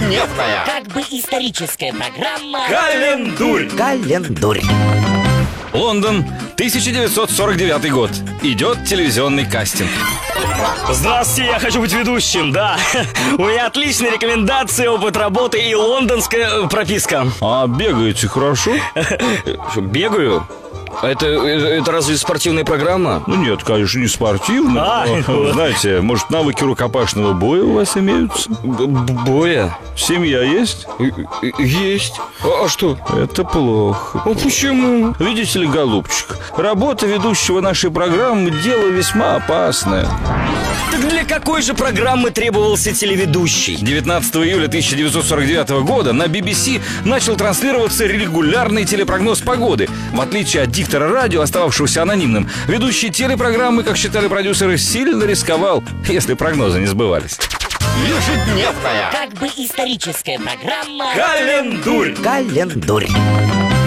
Ежедневная, как бы историческая программа Календурь. Лондон, 1949 год. Идет телевизионный кастинг. Здравствуйте, я хочу быть ведущим, да. У меня отличные рекомендации, опыт работы и лондонская прописка. А бегаете хорошо? Что, бегаю? Это разве спортивная программа? Ну нет, конечно, не спортивно. Но, знаете, может, навыки рукопашного боя у вас имеются? Боя? Семья есть? Есть. А что? Это плохо. А почему? Видите ли, голубчик, работа ведущего нашей программы – дело весьма опасное. Так для какой же программы требовался телеведущий? 19 июля 1949 года на BBC начал транслироваться регулярный телепрогноз погоды. В отличие от диктора радио, остававшегося анонимным, ведущий телепрограммы, как считали продюсеры, сильно рисковал, если прогнозы не сбывались. Ежедневная, как бы историческая программа Календурь.